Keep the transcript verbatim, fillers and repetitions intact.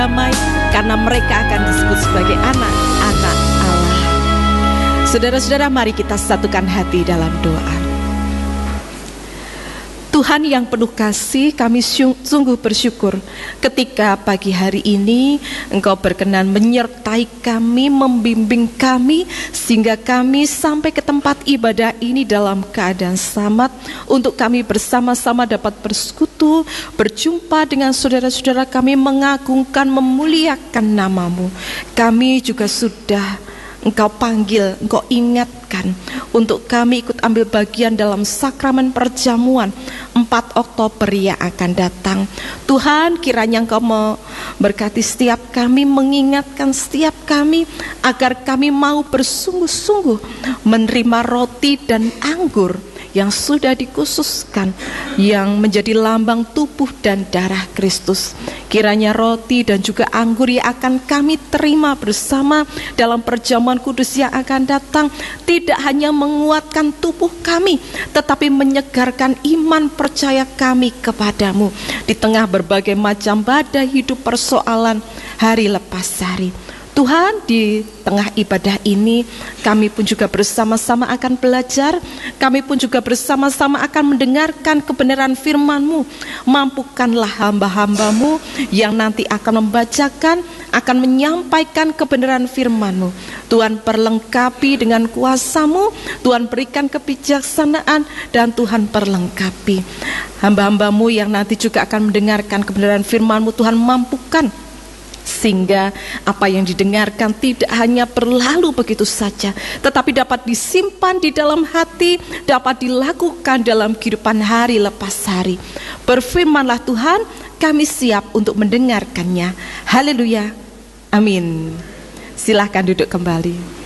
damai, karena mereka akan disebut sebagai anak-anak Allah. Saudara-saudara, mari kita satukan hati dalam doa. Tuhan yang penuh kasih, kami sungguh bersyukur ketika pagi hari ini Engkau berkenan menyertai kami, membimbing kami, sehingga kami sampai ke tempat ibadah ini dalam keadaan selamat, untuk kami bersama-sama dapat bersekutu, berjumpa dengan saudara-saudara kami, mengagungkan, memuliakan nama-Mu. Kami juga sudah Engkau panggil, Engkau ingatkan untuk kami ikut ambil bagian dalam sakramen perjamuan empat Oktober yang akan datang. Tuhan, kiranya Engkau memberkati setiap kami, mengingatkan setiap kami, agar kami mau bersungguh-sungguh menerima roti dan anggur yang sudah dikhususkan, yang menjadi lambang tubuh dan darah Kristus. Kiranya roti dan juga anggur yang akan kami terima bersama dalam perjamuan kudus yang akan datang tidak hanya menguatkan tubuh kami, tetapi menyegarkan iman percaya kami kepadamu di tengah berbagai macam badai hidup, persoalan hari lepas hari. Tuhan, di tengah ibadah ini kami pun juga bersama-sama akan belajar, kami pun juga bersama-sama akan mendengarkan kebenaran firman-Mu. Mampukanlah hamba-hamba-Mu yang nanti akan membacakan, akan menyampaikan kebenaran firman-Mu. Tuhan, perlengkapi dengan kuasa-Mu, Tuhan berikan kebijaksanaan, dan Tuhan perlengkapi hamba-hamba-Mu yang nanti juga akan mendengarkan kebenaran firman-Mu. Tuhan, mampukan sehingga apa yang didengarkan tidak hanya berlalu begitu saja, tetapi dapat disimpan di dalam hati, dapat dilakukan dalam kehidupan hari lepas hari. Berfirmanlah Tuhan, kami siap untuk mendengarkannya. Haleluya, amin. Silahkan duduk kembali.